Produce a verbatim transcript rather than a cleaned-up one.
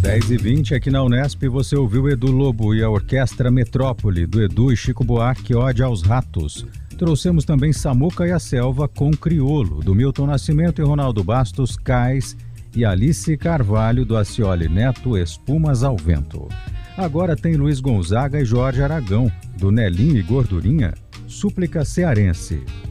dez e vinte aqui na Unesp, você ouviu Edu Lobo e a Orquestra Metrópole, do Edu e Chico Buarque, Ode aos Ratos. Trouxemos também Samuca e a Selva com Criolo, do Milton Nascimento e Ronaldo Bastos, Cais, e Alice Carvalho, do Acioli Neto, Espumas ao Vento. Agora tem Luiz Gonzaga e Jorge Aragão, do Nelinho e Gordurinha, Súplica Cearense.